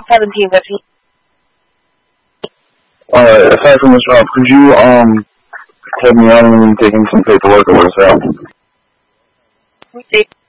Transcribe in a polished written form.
1715. Aside from this job, could you, help me out in taking some paperwork over to Sal?